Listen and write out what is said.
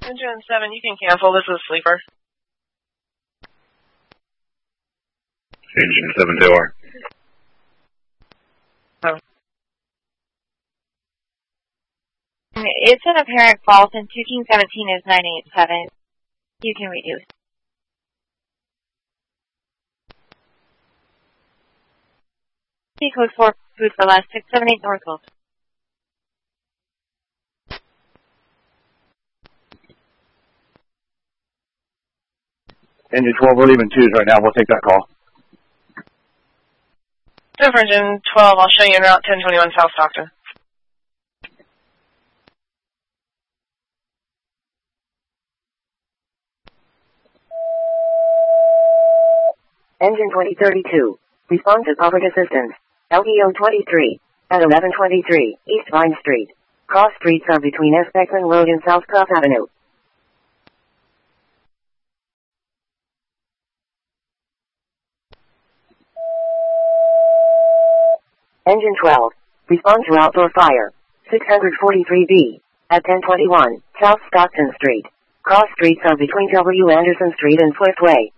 Engine 7, you can cancel. This is Sleeper. Engine 7 tower. Oh. It's an apparent fault, and 217 is 987. You can reduce. Code 4, food for last 678 Northwell. Engine 12, we're leaving 2s right now. We'll take that call. So for Engine 12, I'll show you en route 1021 South Stockton. Engine 2032. Respond to public assistance. LEO 23. At 1123 East Vine Street. Cross streets are between S. Beckman Road and South Cross Avenue. Engine 12. Respond to outdoor fire. 643B. At 1021 South Stockton Street. Cross streets are between W. Anderson Street and Swift Way.